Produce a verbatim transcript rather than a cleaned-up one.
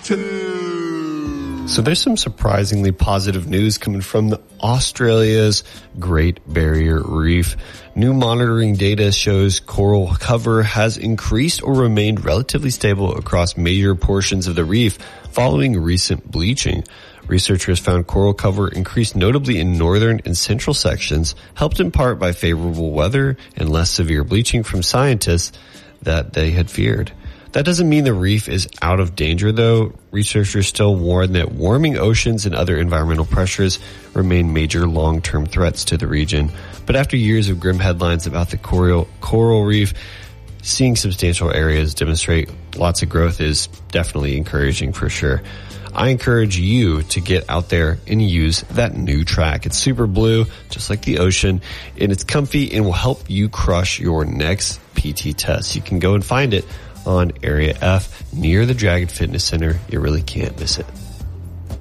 two. So there's some surprisingly positive news coming from the Australia's Great Barrier Reef. New monitoring data shows coral cover has increased or remained relatively stable across major portions of the reef following recent bleaching. Researchers found coral cover increased notably in northern and central sections, helped in part by favorable weather and less severe bleaching from scientists that they had feared. That doesn't mean the reef is out of danger, though. Researchers still warn that warming oceans and other environmental pressures remain major long-term threats to the region. But after years of grim headlines about the coral, coral reef, seeing substantial areas demonstrate lots of growth is definitely encouraging for sure. I encourage you to get out there and use that new track. It's super blue, just like the ocean, and it's comfy and will help you crush your next P T test. You can go and find it on Area F near the Dragon Fitness Center. You really can't miss it.